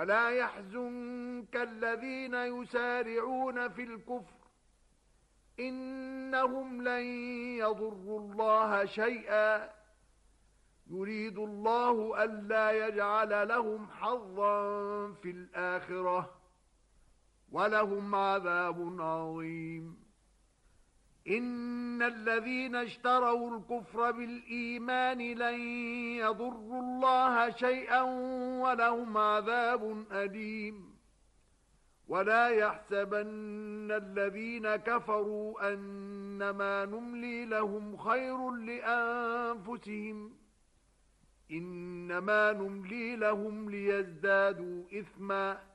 ولا يحزنك الذين يسارعون في الكفر إنهم لن يضروا الله شيئا يريد الله ألا يجعل لهم حظا في الآخرة ولهم عذاب عظيم إن الذين اشتروا الكفر بالإيمان لن يضروا الله شيئا ولهم عذاب أليم ولا يحسبن الذين كفروا أنما نملي لهم خير لأنفسهم إنما نملي لهم ليزدادوا إثما